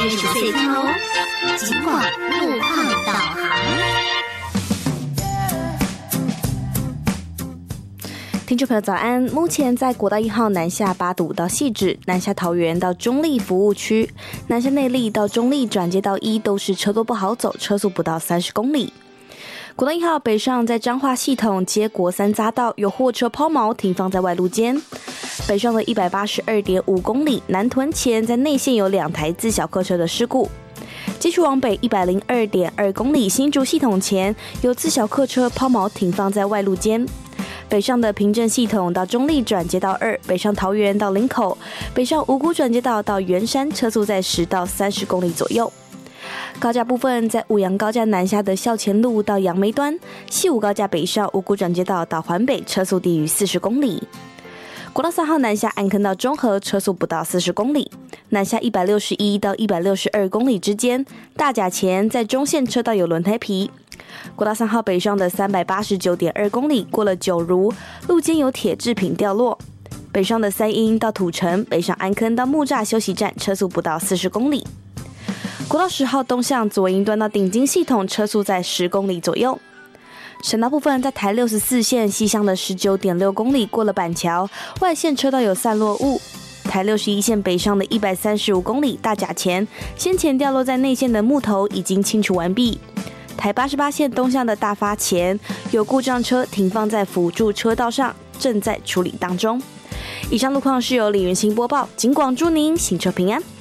热水隧道哦，尽管路况导航。 听众朋友早安，目前在国道1号南下八堵到汐止，南下桃园到中立服务区，南下内壢到中立转接道1都是车多不好走，车速不到30公里。国道1号北上在彰化系统接国三匝道，有货车抛锚停放在外路间。北上的182.5公里，南屯前在内线有2台自小客车的事故。继续往北102.2公里，新竹系统前有自小客车抛锚停放在外路间。北上的平镇系统到中立转接道2，北上桃园到林口，北上五股转接道到圆山，车速在10到30公里左右。高架部分，在五杨高架南下的校前路到杨梅端，西武高架北上五股转接道到环北，车速低于40公里。国道3号南下安坑到中和，车速不到40公里。南下161到162公里之间，大甲前在中线车道有轮胎皮。国道3号北上的389.2公里，过了九如，路肩有铁制品掉落。北上的三鶯到土城，北上安坑到木栅休息站，车速不到40公里。国道10号东向左营端到顶金系统，车速在10公里左右。省道部分，在台64线西向的19.6公里，过了板桥，外线车道有散落物。台61线北上的135公里，大甲前先前掉落在内线的木头已经清除完毕。台88线东向的大发前有故障车停放在辅助车道上，正在处理当中。以上路况是由李元兴播报，警广祝您行车平安。